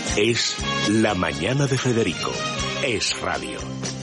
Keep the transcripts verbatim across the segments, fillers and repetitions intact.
Es La Mañana de Federico. Es radio.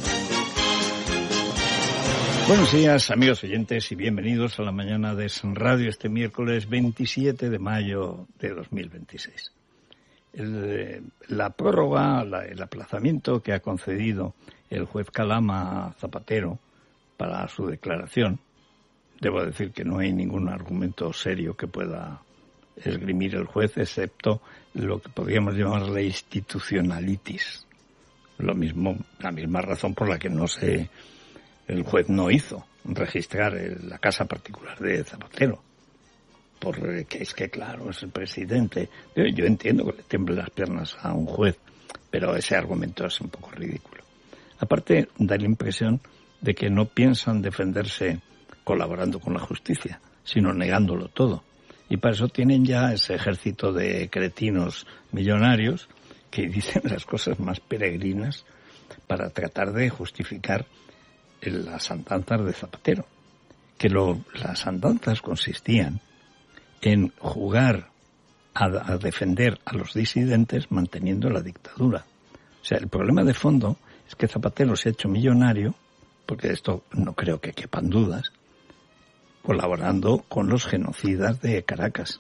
Buenos días, amigos oyentes, y bienvenidos a La Mañana de Es Radio este miércoles veintisiete de mayo de dos mil veintiséis. El, la prórroga, la, el aplazamiento que ha concedido el juez Calama a Zapatero para su declaración, debo decir que no hay ningún argumento serio que pueda esgrimir el juez, excepto lo que podríamos llamar la institucionalitis. Lo mismo, la misma razón por la que no se, el juez no hizo registrar el, la casa particular de Zapatero. Porque es que, claro, es el presidente. Yo, yo entiendo que le tiemblen las piernas a un juez, pero ese argumento es un poco ridículo. Aparte, da la impresión de que no piensan defenderse colaborando con la justicia, sino negándolo todo. Y para eso tienen ya ese ejército de cretinos millonarios que dicen las cosas más peregrinas para tratar de justificar las andanzas de Zapatero. Que lo, las andanzas consistían en jugar a, a defender a los disidentes manteniendo la dictadura. O sea, el problema de fondo es que Zapatero se ha hecho millonario, porque de esto no creo que quepan dudas, colaborando con los genocidas de Caracas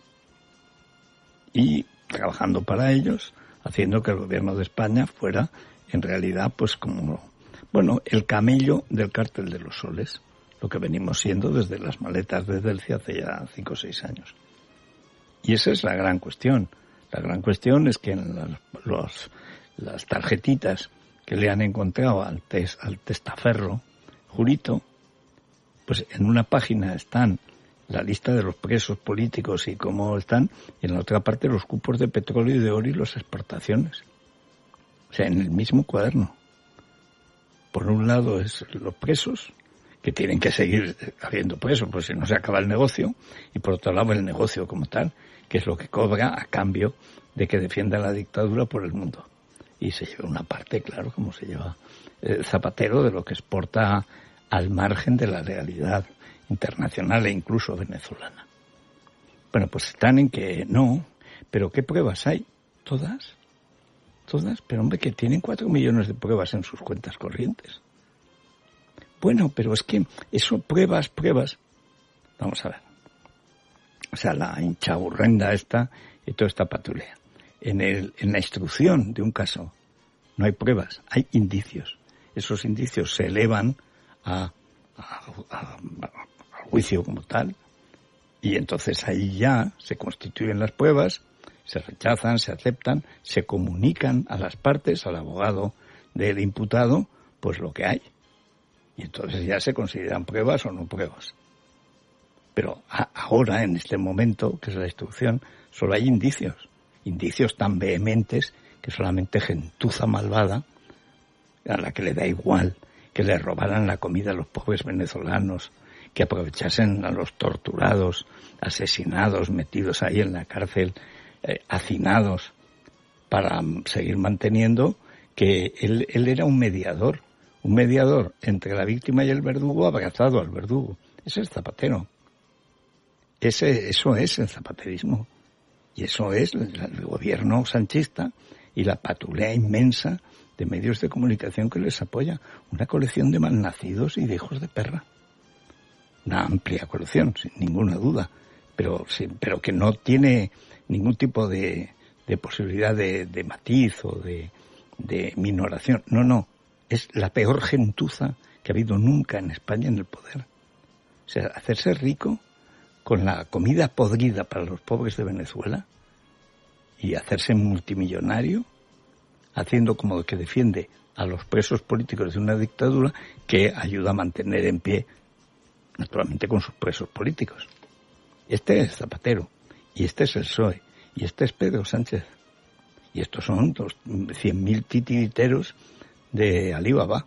y trabajando para ellos, haciendo que el gobierno de España fuera en realidad pues como, bueno, el camello del cártel de los soles, lo que venimos siendo desde las maletas de Delcia hace ya cinco o seis años. Y esa es la gran cuestión. La gran cuestión es que en las, los, las tarjetitas que le han encontrado al, tes, al testaferro Jurito, pues en una página están la lista de los presos políticos y cómo están, y en la otra parte los cupos de petróleo y de oro y las exportaciones. O sea, en el mismo cuaderno. Por un lado es los presos, que tienen que seguir habiendo presos, pues si no se acaba el negocio, y por otro lado el negocio como tal, que es lo que cobra a cambio de que defienda la dictadura por el mundo. Y se lleva una parte, claro, como se lleva eh, Zapatero, de lo que exporta al margen de la realidad internacional e incluso venezolana. Bueno, pues están en que no, pero ¿qué pruebas hay? ¿Todas? ¿Todas? Pero hombre, que tienen cuatro millones de pruebas en sus cuentas corrientes. Bueno, pero es que eso, pruebas, pruebas. Vamos a ver. O sea, la hinchaburrenda esta y toda esta patulea. En, el, en la instrucción de un caso no hay pruebas, hay indicios. Esos indicios se elevan a, a, a, al juicio como tal, y entonces ahí ya se constituyen las pruebas, se rechazan, se aceptan, se comunican a las partes, al abogado del imputado, pues lo que hay. Y entonces ya se consideran pruebas o no pruebas. Pero a, ahora, en este momento, que es la instrucción, solo hay indicios. Indicios tan vehementes que solamente gentuza malvada, a la que le da igual que le robaran la comida a los pobres venezolanos, que aprovechasen a los torturados, asesinados, metidos ahí en la cárcel, eh, hacinados, para seguir manteniendo que él, él era un mediador, un mediador entre la víctima y el verdugo, abrazado al verdugo. Ese es Zapatero. Ese, eso es el zapaterismo. Y eso es el, el gobierno sanchista y la patulea inmensa de medios de comunicación que les apoya. Una colección de malnacidos y de hijos de perra. Una amplia colección, sin ninguna duda, pero, sí, pero que no tiene ningún tipo de, de posibilidad de, de matiz o de, de minoración. No, no, es la peor gentuza que ha habido nunca en España en el poder. O sea, hacerse rico con la comida podrida para los pobres de Venezuela y hacerse multimillonario haciendo como que defiende a los presos políticos de una dictadura que ayuda a mantener en pie, naturalmente, con sus presos políticos. Este es Zapatero, y este es el P S O E, y este es Pedro Sánchez. Y estos son los cien mil titiriteros de Alibaba.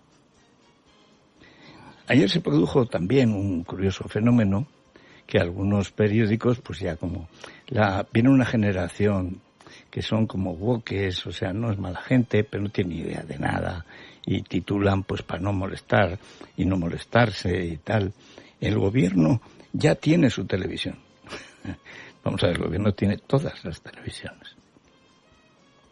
Ayer se produjo también un curioso fenómeno que algunos periódicos, pues ya como, la viene una generación que son como woques, o sea, no es mala gente, pero no tiene idea de nada, y titulan pues para no molestar y no molestarse y tal. El gobierno ya tiene su televisión. Vamos a ver, el gobierno tiene todas las televisiones.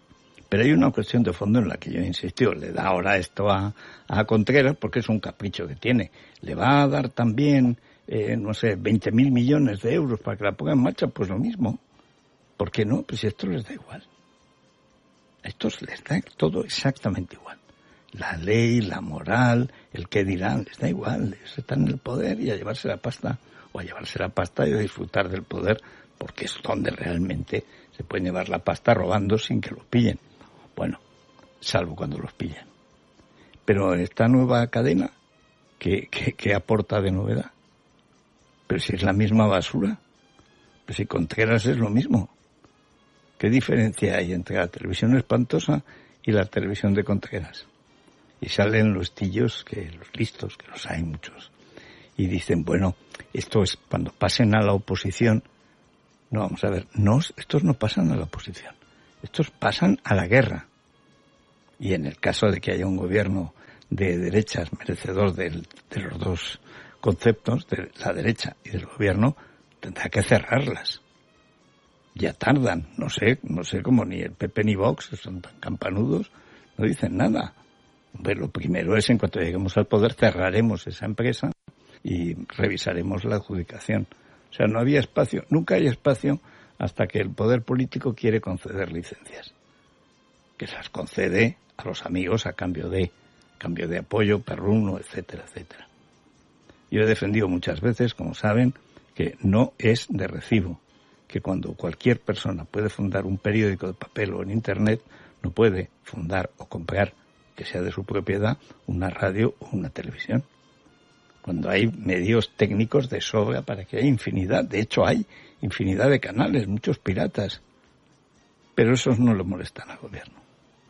Pero hay una cuestión de fondo en la que yo he insistido. Le da ahora esto a, a Contreras porque es un capricho que tiene. Le va a dar también, eh, no sé, veinte mil millones de euros para que la ponga en marcha, pues lo mismo. ¿Por qué no? Pues esto les da igual. A estos les da todo exactamente igual. La ley, la moral, el qué dirán, les da igual. Ellos están en el poder y a llevarse la pasta, o a llevarse la pasta y a disfrutar del poder, porque es donde realmente se pueden llevar la pasta robando sin que los pillen. Bueno, salvo cuando los pillan. Pero esta nueva cadena, ¿qué, qué, qué aporta de novedad? Pero si es la misma basura, pues si Contreras es lo mismo. ¿Qué diferencia hay entre la televisión espantosa y la televisión de Contreras? Y salen los tillos, que los listos, que los hay muchos, y dicen, bueno, esto es cuando pasen a la oposición. No, vamos a ver, no, estos no pasan a la oposición, estos pasan a la guerra. Y en el caso de que haya un gobierno de derechas merecedor del, de los dos conceptos, de la derecha y del gobierno, tendrá que cerrarlas. Ya tardan, no sé, no sé cómo ni el P P ni Vox, son tan campanudos, no dicen nada. Pero lo primero es, en cuanto lleguemos al poder, cerraremos esa empresa y revisaremos la adjudicación. O sea, no había espacio, nunca hay espacio hasta que el poder político quiere conceder licencias. Que las concede a los amigos a cambio de, cambio de apoyo, perruno, etcétera, etcétera. Yo he defendido muchas veces, como saben, que no es de recibo, que cuando cualquier persona puede fundar un periódico de papel o en Internet, no puede fundar o comprar, que sea de su propiedad, una radio o una televisión. Cuando hay medios técnicos de sobra para que haya infinidad, de hecho hay infinidad de canales, muchos piratas, pero esos no le molestan al gobierno.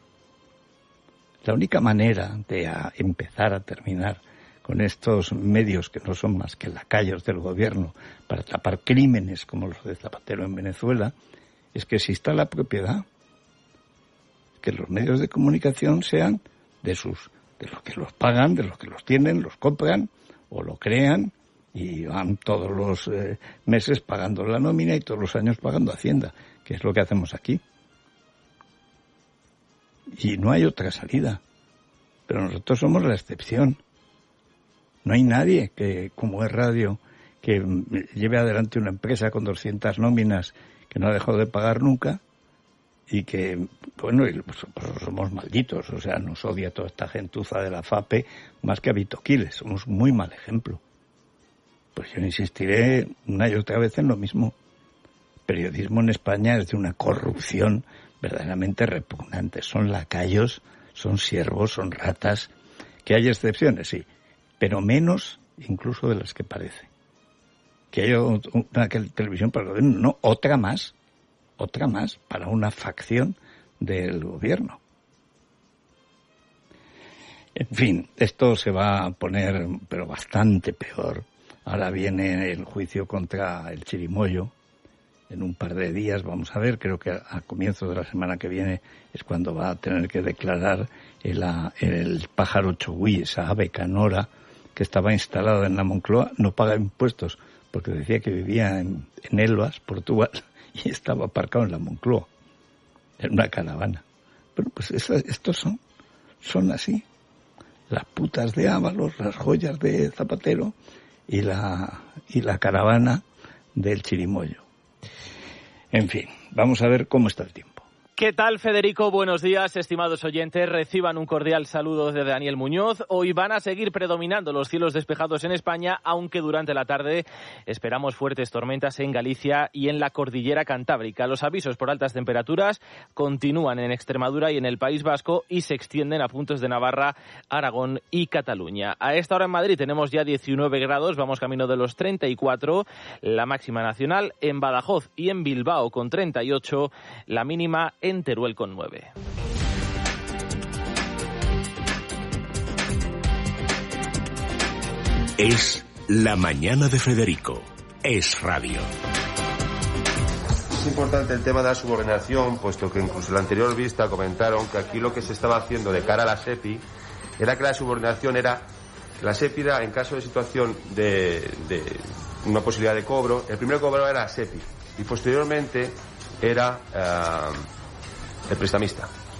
La única manera de a empezar a terminar con estos medios que no son más que lacayos del gobierno para tapar crímenes como los de Zapatero en Venezuela, es que exista la propiedad, que los medios de comunicación sean de sus, de los que los pagan, de los que los tienen, los compran o lo crean y van todos los eh, meses pagando la nómina y todos los años pagando Hacienda, que es lo que hacemos aquí. Y no hay otra salida, pero nosotros somos la excepción. No hay nadie que, como es radio, que lleve adelante una empresa con doscientas nóminas que no ha dejado de pagar nunca y que, bueno, pues, pues somos malditos, o sea, nos odia toda esta gentuza de la FAPE más que a Vitoquiles, somos muy mal ejemplo. Pues yo insistiré una y otra vez en lo mismo. El periodismo en España es de una corrupción verdaderamente repugnante. Son lacayos, son siervos, son ratas. Que hay excepciones, sí, pero menos incluso de las que parece. Que haya una televisión para el gobierno, no, otra más, otra más para una facción del gobierno. En fin, esto se va a poner, pero bastante peor. Ahora viene el juicio contra el Chirimoyo. En un par de días, vamos a ver, creo que a comienzos de la semana que viene es cuando va a tener que declarar el, el pájaro chogüí, esa ave canora que estaba instalada en la Moncloa, no paga impuestos, porque decía que vivía en, en Elvas, Portugal, y estaba aparcado en la Moncloa, en una caravana. Bueno, pues eso, estos son, son así. Las putas de Ábalos, las joyas de Zapatero y la, y la caravana del Chirimoyo. En fin, vamos a ver cómo está el tiempo. ¿Qué tal, Federico? Buenos días, estimados oyentes. Reciban un cordial saludo de Daniel Muñoz. Hoy van a seguir predominando los cielos despejados en España, aunque durante la tarde esperamos fuertes tormentas en Galicia y en la cordillera cantábrica. Los avisos por altas temperaturas continúan en Extremadura y en el País Vasco y se extienden a puntos de Navarra, Aragón y Cataluña. A esta hora en Madrid tenemos ya diecinueve grados, vamos camino de los treinta y cuatro, la máxima nacional. En Badajoz y en Bilbao con treinta y ocho, la mínima en Teruel con nueve. Es la mañana de Federico. Es radio. Es importante el tema de la subordinación, puesto que incluso en la anterior vista comentaron que aquí lo que se estaba haciendo de cara a la SEPI era que la subordinación era la SEPI era, en caso de situación de, de una posibilidad de cobro, el primer cobro era la SEPI y posteriormente era uh, el prestamista.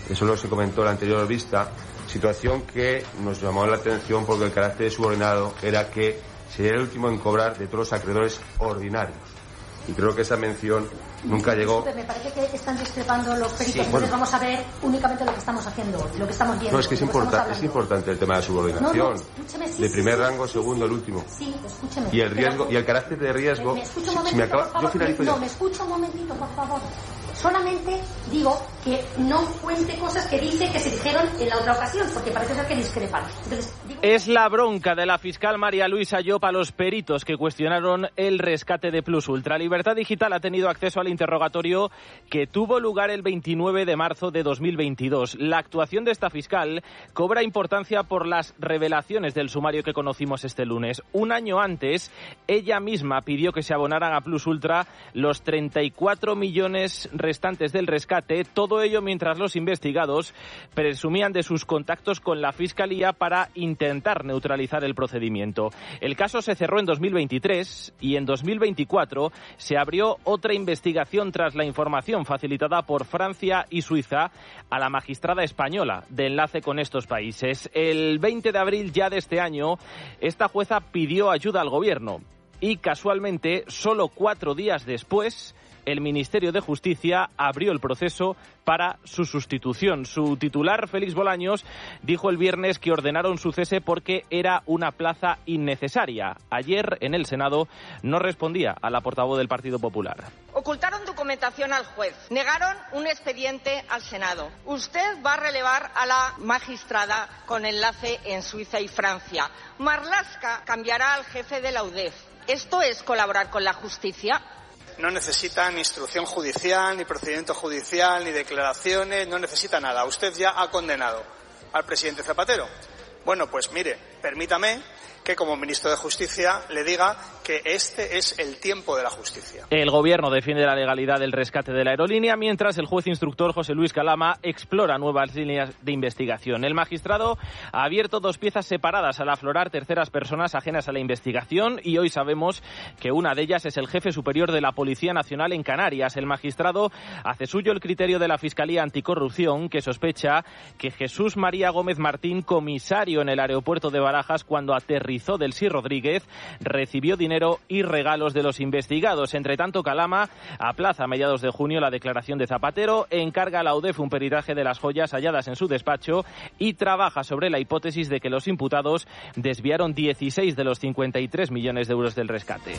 eso lo se comentó en la anterior vista, situación que nos llamó la atención porque el carácter de subordinado era que sería el último en cobrar de todos los acreedores ordinarios. Y creo que esa mención nunca llegó. Me parece que están discrepando los peritos, sí, entonces bueno. vamos a ver únicamente lo que estamos haciendo hoy, lo que estamos viendo. No, es que es, importa, es importante el tema de la subordinación. No, no, escúcheme, sí, de primer sí, rango, sí, segundo, sí, el último. Sí, escúcheme. Y el riesgo, y el carácter de riesgo. Me, me escucha un si, momentito, si me acaba, por favor. yo finalizo No, ya. me escucha un momentito, por favor. Solamente digo que no cuente cosas que dice que se dijeron en la otra ocasión, porque parece ser que discrepan. Entonces, digo... Es la bronca de la fiscal María Luisa Llop a los peritos que cuestionaron el rescate de Plus Ultra. Libertad Digital ha tenido acceso al interrogatorio que tuvo lugar el veintinueve de marzo de dos mil veintidós. La actuación de esta fiscal cobra importancia por las revelaciones del sumario que conocimos este lunes. Un año antes, ella misma pidió que se abonaran a Plus Ultra los treinta y cuatro millones restantes del rescate, todo ello mientras los investigados presumían de sus contactos con la Fiscalía para intentar neutralizar el procedimiento. El caso se cerró en dos mil veintitrés y en dos mil veinticuatro se abrió otra investigación tras la información facilitada por Francia y Suiza a la magistrada española de enlace con estos países. El veinte de abril ya de este año, esta jueza pidió ayuda al gobierno y casualmente, solo cuatro días después, el Ministerio de Justicia abrió el proceso para su sustitución. Su titular, Félix Bolaños, dijo el viernes que ordenaron su cese porque era una plaza innecesaria. Ayer, en el Senado, no respondía a la portavoz del Partido Popular. Ocultaron documentación al juez, negaron un expediente al Senado. Usted va a relevar a la magistrada con enlace en Suiza y Francia. Marlaska cambiará al jefe de la U D E F. ¿Esto es colaborar con la justicia? No necesita ni instrucción judicial, ni procedimiento judicial, ni declaraciones, no necesita nada. Usted ya ha condenado al presidente Zapatero. Bueno, pues mire, permítame que como ministro de Justicia le diga que este es el tiempo de la justicia. El gobierno defiende la legalidad del rescate de la aerolínea, mientras el juez instructor José Luis Calama explora nuevas líneas de investigación. El magistrado ha abierto dos piezas separadas al aflorar terceras personas ajenas a la investigación y hoy sabemos que una de ellas es el jefe superior de la Policía Nacional en Canarias. El magistrado hace suyo el criterio de la Fiscalía Anticorrupción, que sospecha que Jesús María Gómez Martín, comisario en el aeropuerto de Barajas cuando aterrizó del Sí Rodríguez, recibió dinero y regalos de los investigados. Entre tanto, Calama aplaza a mediados de junio la declaración de Zapatero, encarga a la U D E F un peritaje de las joyas halladas en su despacho y trabaja sobre la hipótesis de que los imputados desviaron dieciséis de los cincuenta y tres millones de euros del rescate.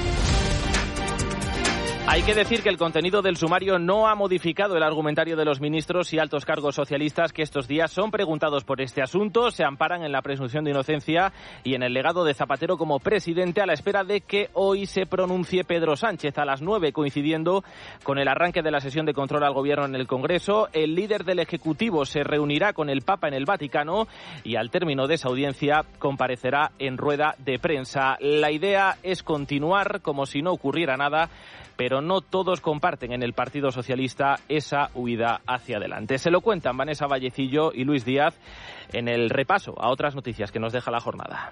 Hay que decir que el contenido del sumario no ha modificado el argumentario de los ministros y altos cargos socialistas que estos días son preguntados por este asunto, se amparan en la presunción de inocencia y en el legado de Zapatero como presidente a la espera de que hoy se pronuncie Pedro Sánchez a las nueve, coincidiendo con el arranque de la sesión de control al gobierno en el Congreso. El líder del Ejecutivo se reunirá con el Papa en el Vaticano y al término de esa audiencia comparecerá en rueda de prensa. La idea es continuar como si no ocurriera nada, pero no todos comparten en el Partido Socialista esa huida hacia adelante. Se lo cuentan Vanessa Vallecillo y Luis Díaz en el repaso a otras noticias que nos deja la jornada.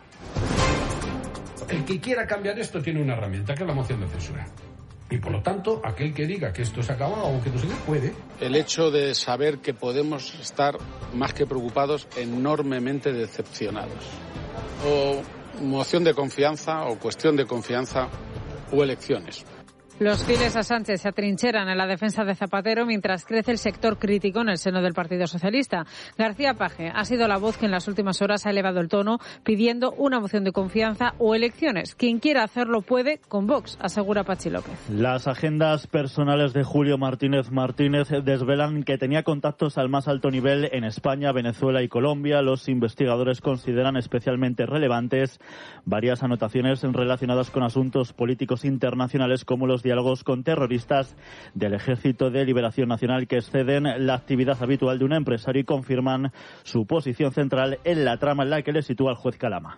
El que quiera cambiar esto tiene una herramienta, que es la moción de censura. Y por lo tanto, aquel que diga que esto se acabó o que no se puede. El hecho de saber que podemos estar más que preocupados, enormemente decepcionados. O moción de confianza, o cuestión de confianza, o elecciones. Los fieles a Sánchez se atrincheran en la defensa de Zapatero mientras crece el sector crítico en el seno del Partido Socialista. García Paje ha sido la voz que en las últimas horas ha elevado el tono pidiendo una moción de confianza o elecciones. Quien quiera hacerlo puede con Vox, asegura Pachi López. Las agendas personales de Julio Martínez Martínez desvelan que tenía contactos al más alto nivel en España, Venezuela y Colombia. Los investigadores consideran especialmente relevantes varias anotaciones relacionadas con asuntos políticos internacionales como los diálogos con terroristas del Ejército de Liberación Nacional que exceden la actividad habitual de un empresario y confirman su posición central en la trama en la que le sitúa el juez Calama.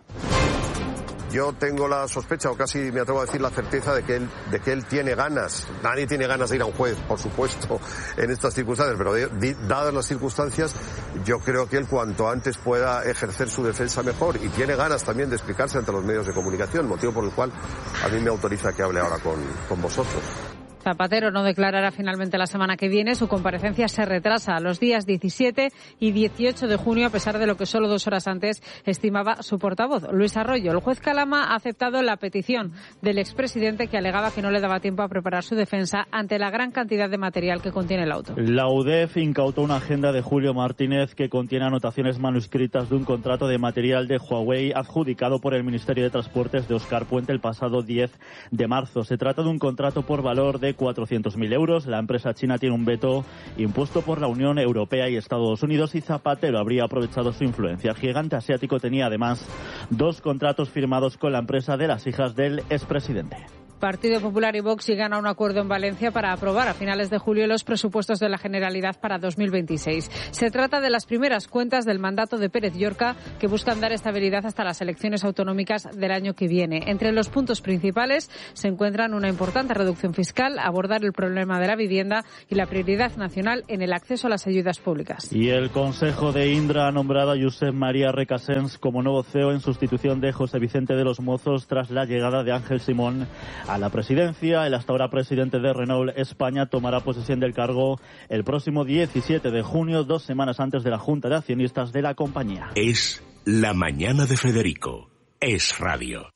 Yo tengo la sospecha, o casi me atrevo a decir la certeza, de que él, de que él tiene ganas. Nadie tiene ganas de ir a un juez, por supuesto, en estas circunstancias, pero de, de, dadas las circunstancias, yo creo que él cuanto antes pueda ejercer su defensa mejor, y tiene ganas también de explicarse ante los medios de comunicación, motivo por el cual a mí me autoriza que hable ahora con, con vosotros. Zapatero no declarará finalmente la semana que viene. Su comparecencia se retrasa a los días diecisiete y dieciocho de junio, a pesar de lo que solo dos horas antes estimaba su portavoz, Luis Arroyo. El juez Calama ha aceptado la petición del expresidente, que alegaba que no le daba tiempo a preparar su defensa ante la gran cantidad de material que contiene el auto. La U D E F incautó una agenda de Julio Martínez que contiene anotaciones manuscritas de un contrato de material de Huawei adjudicado por el Ministerio de Transportes de Óscar Puente el pasado diez de marzo. Se trata de un contrato por valor de cuatrocientos mil euros. La empresa china tiene un veto impuesto por la Unión Europea y Estados Unidos, y Zapatero habría aprovechado su influencia. El gigante asiático tenía además dos contratos firmados con la empresa de las hijas del expresidente. Partido Popular y Vox llegan a un acuerdo en Valencia para aprobar a finales de julio los presupuestos de la Generalidad para dos mil veintiséis. Se trata de las primeras cuentas del mandato de Pérez Llorca, que buscan dar estabilidad hasta las elecciones autonómicas del año que viene. Entre los puntos principales se encuentran una importante reducción fiscal, abordar el problema de la vivienda y la prioridad nacional en el acceso a las ayudas públicas. Y el Consejo de Indra ha nombrado a Josep María Recasens como nuevo C E O en sustitución de José Vicente de los Mozos tras la llegada de Ángel Simón a la presidencia. El hasta ahora presidente de Renault España tomará posesión del cargo el próximo diecisiete de junio, dos semanas antes de la Junta de Accionistas de la compañía. Es la mañana de Federico. Es radio.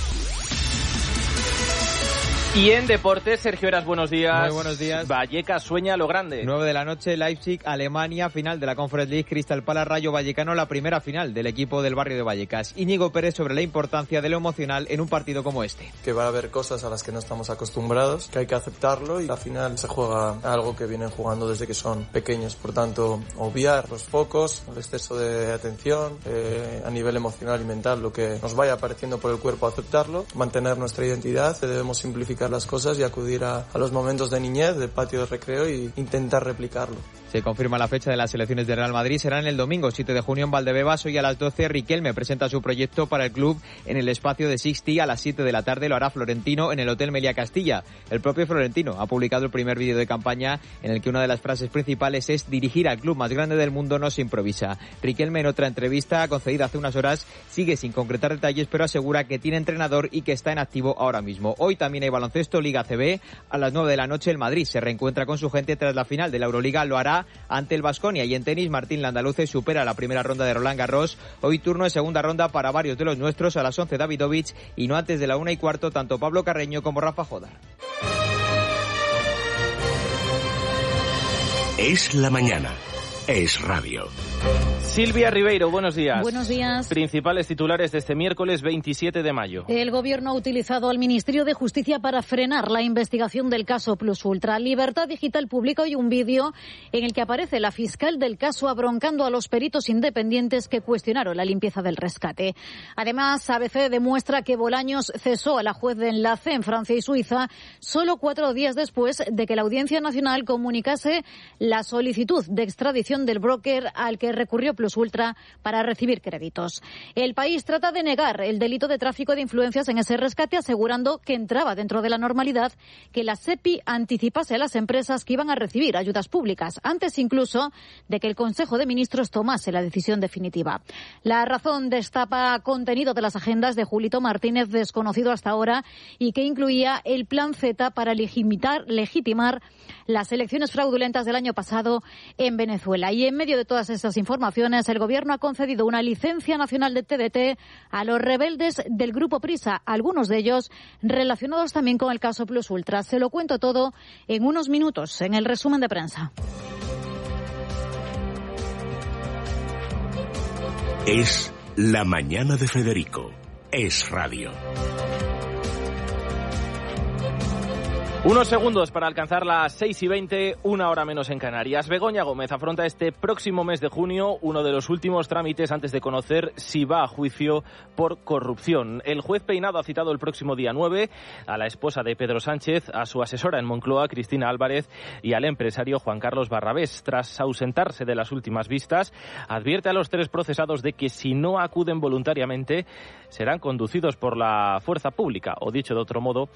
Y en deportes, Sergio Heras, buenos días. Muy buenos días. Vallecas sueña lo grande. nueve de la noche, Leipzig, Alemania, final de la Conference League, Crystal Palace, Rayo Vallecano, la primera final del equipo del barrio de Vallecas. Íñigo Pérez sobre la importancia de lo emocional en un partido como este. Que va a haber cosas a las que no estamos acostumbrados, que hay que aceptarlo, y al final se juega algo que vienen jugando desde que son pequeños. Por tanto, obviar los focos, el exceso de atención, eh, a nivel emocional y mental, lo que nos vaya apareciendo por el cuerpo, aceptarlo, mantener nuestra identidad, debemos simplificar las cosas y acudir a, a los momentos de niñez, de patio de recreo, y intentar replicarlo. Se confirma la fecha de las elecciones de Real Madrid, serán el domingo siete de junio en Valdebebas. Hoy a las doce Riquelme presenta su proyecto para el club en el espacio de Sixty. A las siete de la tarde lo hará Florentino en el Hotel Meliá Castilla. El propio Florentino ha publicado el primer vídeo de campaña en el que una de las frases principales es: dirigir al club más grande del mundo no se improvisa. Riquelme, en otra entrevista concedida hace unas horas, sigue sin concretar detalles, pero asegura que tiene entrenador y que está en activo ahora mismo. Hoy también hay baloncesto, Liga C B. A las nueve de la noche el Madrid se reencuentra con su gente tras la final de la Euroliga. Lo hará ante el Baskonia. Y en tenis, Martín Landaluce supera la primera ronda de Roland Garros. Hoy turno de segunda ronda para varios de los nuestros. A las once Davidovich, y no antes de la una y cuarto tanto Pablo Carreño como Rafa Jodar. Es la mañana. Es radio. Silvia Ribeiro, buenos días. Buenos días. Principales titulares de este miércoles veintisiete de mayo. El Gobierno ha utilizado al Ministerio de Justicia para frenar la investigación del caso Plus Ultra. Libertad Digital publica hoy un vídeo en el que aparece la fiscal del caso abroncando a los peritos independientes que cuestionaron la limpieza del rescate. Además, A B C demuestra que Bolaños cesó a la juez de enlace en Francia y Suiza solo cuatro días después de que la Audiencia Nacional comunicase la solicitud de extradición del broker al que recurrió Plus Ultra para recibir créditos. El País trata de negar el delito de tráfico de influencias en ese rescate, asegurando que entraba dentro de la normalidad que la SEPI anticipase a las empresas que iban a recibir ayudas públicas, antes incluso de que el Consejo de Ministros tomase la decisión definitiva. La Razón destapa contenido de las agendas de Julito Martínez, desconocido hasta ahora, y que incluía el Plan Z para legitimar, legitimar las elecciones fraudulentas del año pasado en Venezuela. Y en medio de todas estas informaciones, el Gobierno ha concedido una licencia nacional de T D T a los rebeldes del Grupo Prisa, algunos de ellos relacionados también con el caso Plus Ultra. Se lo cuento todo en unos minutos, en el resumen de prensa. Es la mañana de Federico. Es radio. Unos segundos para alcanzar las seis y veinte, una hora menos en Canarias. Begoña Gómez afronta este próximo mes de junio uno de los últimos trámites antes de conocer si va a juicio por corrupción. El juez Peinado ha citado el próximo día nueve a la esposa de Pedro Sánchez, a su asesora en Moncloa, Cristina Álvarez, y al empresario Juan Carlos Barrabés. Tras ausentarse de las últimas vistas, advierte a los tres procesados de que si no acuden voluntariamente serán conducidos por la fuerza pública, o dicho de otro modo,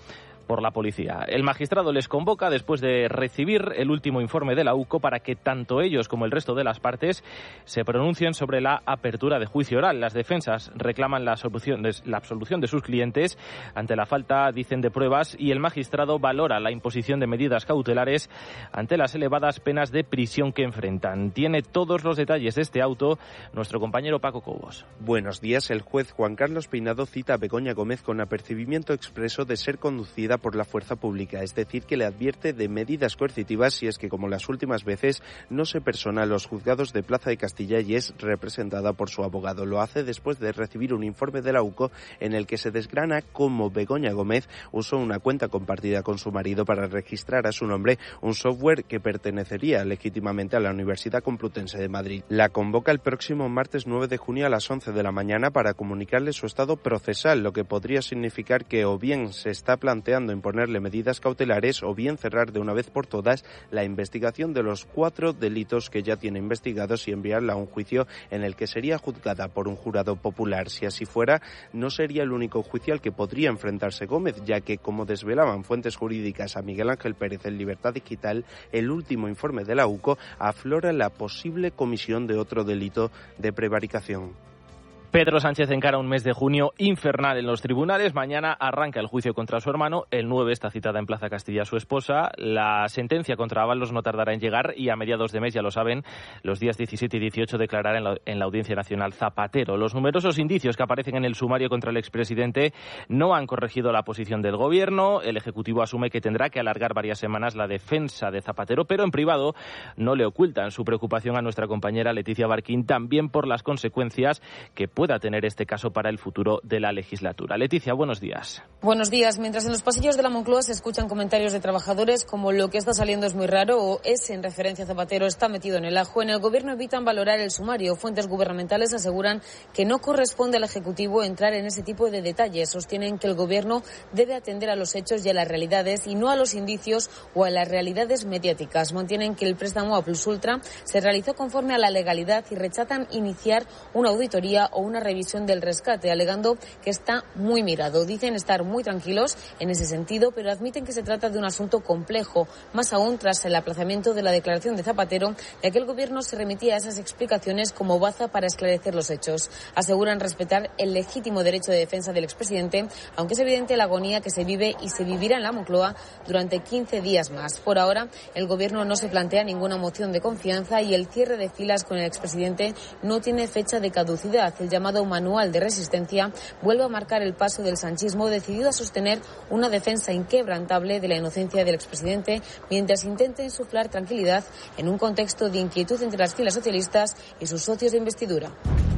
por la policía. El magistrado les convoca después de recibir el último informe de la U C O para que tanto ellos como el resto de las partes se pronuncien sobre la apertura de juicio oral. Las defensas reclaman la absolución de, la absolución de sus clientes ante la falta, dicen, de pruebas, y el magistrado valora la imposición de medidas cautelares ante las elevadas penas de prisión que enfrentan. Tiene todos los detalles de este auto nuestro compañero Paco Cobos. Buenos días. El juez Juan Carlos Peinado cita a Begoña Gómez con apercibimiento expreso de ser conducida por la fuerza pública, es decir, que le advierte de medidas coercitivas si es que, como las últimas veces, no se persona a los juzgados de Plaza de Castilla y es representada por su abogado. Lo hace después de recibir un informe de la U C O en el que se desgrana cómo Begoña Gómez usó una cuenta compartida con su marido para registrar a su nombre un software que pertenecería legítimamente a la Universidad Complutense de Madrid. La convoca el próximo martes nueve de junio a las once de la mañana para comunicarle su estado procesal, lo que podría significar que o bien se está planteando imponerle medidas cautelares o bien cerrar de una vez por todas la investigación de los cuatro delitos que ya tiene investigados y enviarla a un juicio en el que sería juzgada por un jurado popular. Si así fuera, no sería el único juicio al que podría enfrentarse Gómez, ya que, como desvelaban fuentes jurídicas a Miguel Ángel Pérez en Libertad Digital, el último informe de la U C O aflora la posible comisión de otro delito de prevaricación. Pedro Sánchez encara un mes de junio infernal en los tribunales. Mañana arranca el juicio contra su hermano. El nueve está citada en Plaza Castilla su esposa. La sentencia contra Ábalos no tardará en llegar y a mediados de mes, ya lo saben, los días diecisiete y dieciocho declarará en la, en la Audiencia Nacional Zapatero. Los numerosos indicios que aparecen en el sumario contra el expresidente no han corregido la posición del Gobierno. El Ejecutivo asume que tendrá que alargar varias semanas la defensa de Zapatero, pero en privado no le ocultan su preocupación a nuestra compañera Leticia Barquín, también por las consecuencias que pueda tener este caso para el futuro de la legislatura. Leticia, buenos días. Buenos días. Mientras en los pasillos de la Moncloa se escuchan comentarios de trabajadores como lo que está saliendo es muy raro o ese en referencia a Zapatero está metido en el ajo, en el Gobierno evitan valorar el sumario. Fuentes gubernamentales aseguran que no corresponde al Ejecutivo entrar en ese tipo de detalles. Sostienen que el Gobierno debe atender a los hechos y a las realidades y no a los indicios o a las realidades mediáticas. Mantienen que el préstamo a Plus Ultra se realizó conforme a la legalidad y rechazan iniciar una auditoría o una revisión del rescate, alegando que está muy mirado. Dicen estar muy tranquilos en ese sentido, pero admiten que se trata de un asunto complejo, más aún tras el aplazamiento de la declaración de Zapatero, ya que el Gobierno se remitía a esas explicaciones como baza para esclarecer los hechos. Aseguran respetar el legítimo derecho de defensa del expresidente, aunque es evidente la agonía que se vive y se vivirá en la Moncloa durante quince días más. Por ahora, el Gobierno no se plantea ninguna moción de confianza y el cierre de filas con el expresidente no tiene fecha de caducidad. El llamado manual de resistencia vuelve a marcar el paso del sanchismo, decidido a sostener una defensa inquebrantable de la inocencia del expresidente mientras intenta insuflar tranquilidad en un contexto de inquietud entre las filas socialistas y sus socios de investidura.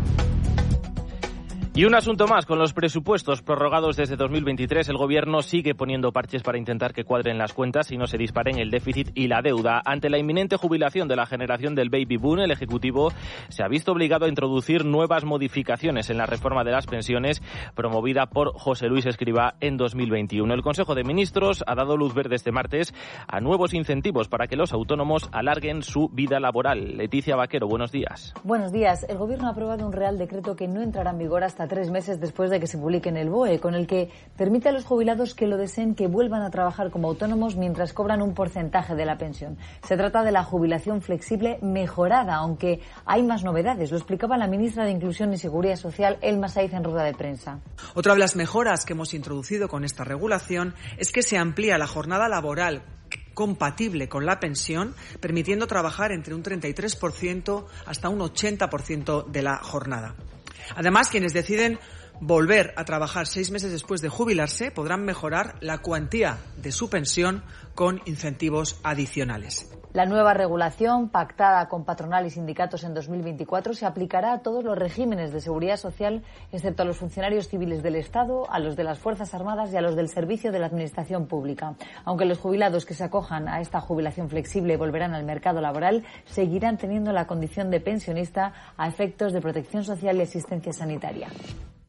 Y un asunto más, con los presupuestos prorrogados desde dos mil veintitrés, el Gobierno sigue poniendo parches para intentar que cuadren las cuentas y no se disparen el déficit y la deuda. Ante la inminente jubilación de la generación del baby boom, el Ejecutivo se ha visto obligado a introducir nuevas modificaciones en la reforma de las pensiones promovida por José Luis Escrivá en dos mil veintiuno. El Consejo de Ministros ha dado luz verde este martes a nuevos incentivos para que los autónomos alarguen su vida laboral. Leticia Vaquero, buenos días. Buenos días. El Gobierno ha aprobado un Real Decreto que no entrará en vigor hasta tres meses después de que se publique en el B O E, con el que permite a los jubilados que lo deseen que vuelvan a trabajar como autónomos mientras cobran un porcentaje de la pensión. Se trata de la jubilación flexible mejorada, aunque hay más novedades. Lo explicaba la ministra de Inclusión y Seguridad Social, Elma Saiz, en rueda de prensa. Otra de las mejoras que hemos introducido con esta regulación es que se amplía la jornada laboral compatible con la pensión, permitiendo trabajar entre un treinta y tres por ciento hasta un ochenta por ciento de la jornada. Además, quienes deciden volver a trabajar seis meses después de jubilarse podrán mejorar la cuantía de su pensión con incentivos adicionales. La nueva regulación, pactada con patronal y sindicatos en dos mil veinticuatro, se aplicará a todos los regímenes de seguridad social, excepto a los funcionarios civiles del Estado, a los de las Fuerzas Armadas y a los del servicio de la Administración Pública. Aunque los jubilados que se acojan a esta jubilación flexible volverán al mercado laboral, seguirán teniendo la condición de pensionista a efectos de protección social y asistencia sanitaria.